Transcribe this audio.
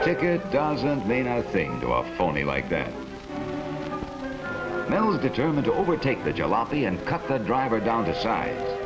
ticket doesn't mean a thing to a phony like that. Mel's determined to overtake the jalopy and cut the driver down to size.